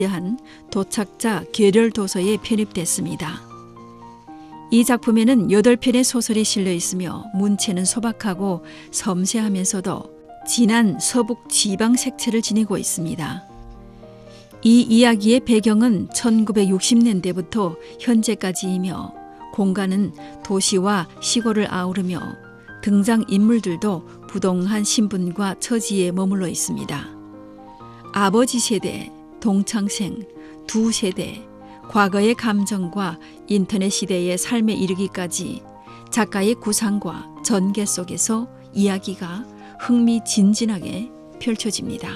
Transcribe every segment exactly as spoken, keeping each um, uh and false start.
대한 도착자 계렬 도서에 편입됐습니다. 이 작품에는 여덟 편의 소설이 실려 있으며 문체는 소박하고 섬세하면서도 진한 서북 지방 색채를 지니고 있습니다. 이 이야기의 배경은 천구백육십 년대부터 현재까지이며 공간은 도시와 시골을 아우르며 등장인물들도 부동한 신분과 처지에 머물러 있습니다. 아버지 세대, 동창생, 두 세대, 과거의 감정과 인터넷 시대의 삶에 이르기까지 작가의 구상과 전개 속에서 이야기가 흥미진진하게 펼쳐집니다.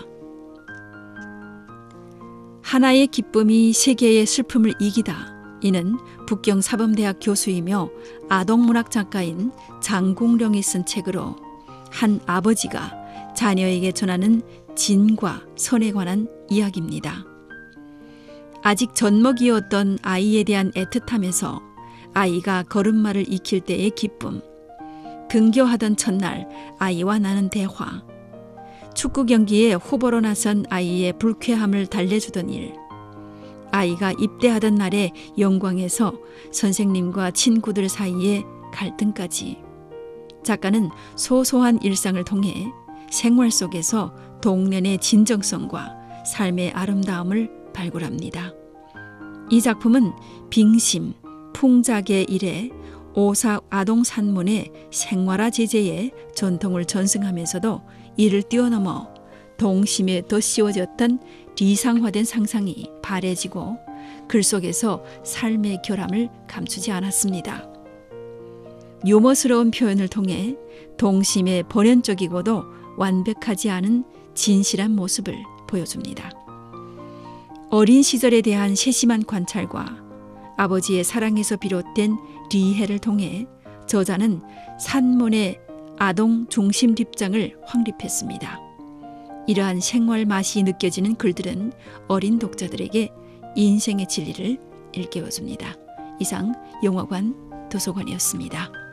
하나의 기쁨이 세계의 슬픔을 이기다. 이는 북경사범대학 교수이며 아동문학 작가인 장공령이 쓴 책으로 한 아버지가 자녀에게 전하는 진과 선에 관한 이야기입니다. 아직 젖먹이었던 아이에 대한 애틋함에서 아이가 걸음마를 익힐 때의 기쁨, 등교하던 첫날 아이와 나눈 대화, 축구 경기에 후보로 나선 아이의 불쾌함을 달래주던 일, 아이가 입대하던 날의 영광에서 선생님과 친구들 사이의 갈등까지 작가는 소소한 일상을 통해 생활 속에서 동년의 진정성과 삶의 아름다움을 발굴합니다. 이 작품은 빙심, 풍작의 일에 오삭 아동산문의 생활화 제재의 전통을 전승하면서도 이를 뛰어넘어 동심에 더 씌워졌던 리상화된 상상이 바래지고 글 속에서 삶의 결함을 감추지 않았습니다. 유머스러운 표현을 통해 동심의 본연적이고도 완벽하지 않은 진실한 모습을 보여줍니다. 어린 시절에 대한 세심한 관찰과 아버지의 사랑에서 비롯된 리해를 통해 저자는 산문의 아동 중심 입장을 확립했습니다. 이러한 생활 맛이 느껴지는 글들은 어린 독자들에게 인생의 진리를 일깨워줍니다. 이상 영화관 도서관이었습니다.